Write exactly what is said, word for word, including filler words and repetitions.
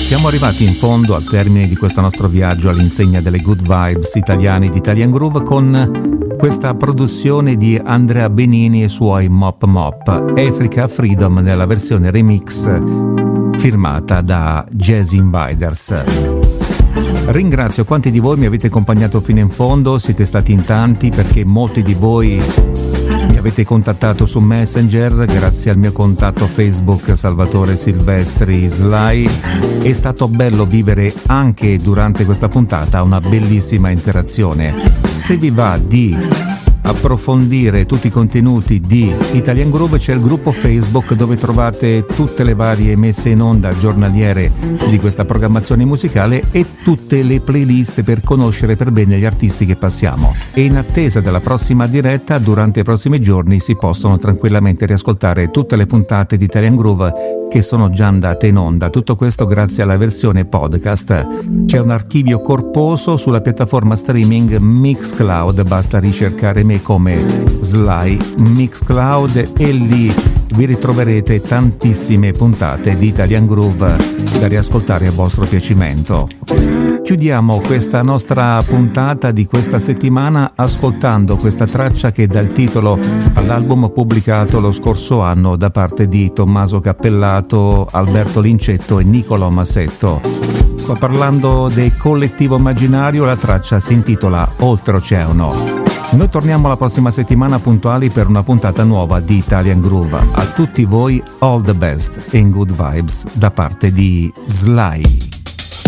Siamo arrivati in fondo al termine di questo nostro viaggio all'insegna delle good vibes italiani di Italian Groove con questa produzione di Andrea Benini e suoi Mop Mop, Africa Freedom nella versione remix firmata da Jazz Invaders. Ringrazio quanti di voi mi avete accompagnato fino in fondo, siete stati in tanti perché molti di voi mi avete contattato su Messenger, grazie al mio contatto Facebook Salvatore Silvestri Sly. È stato bello vivere anche durante questa puntata una bellissima interazione. Se vi va di approfondire tutti i contenuti di Italian Groove, c'è il gruppo Facebook dove trovate tutte le varie messe in onda giornaliere di questa programmazione musicale e tutte le playlist per conoscere per bene gli artisti che passiamo. E in attesa della prossima diretta, durante i prossimi giorni si possono tranquillamente riascoltare tutte le puntate di Italian Groove che sono già andate in onda. Tutto questo grazie alla versione podcast. C'è un archivio corposo sulla piattaforma streaming Mixcloud, basta ricercare me come Sly Mixcloud e lì vi ritroverete tantissime puntate di Italian Groove da riascoltare a vostro piacimento. Chiudiamo questa nostra puntata di questa settimana ascoltando questa traccia che dà il titolo all'album pubblicato lo scorso anno da parte di Tommaso Cappellato, Alberto Lincetto e Nicolò Massetto. Sto parlando del Collettivo Immaginario, la traccia si intitola Oltreoceano. Noi torniamo la prossima settimana puntuali per una puntata nuova di Italian Groove. A tutti voi all the best and good vibes da parte di Sly.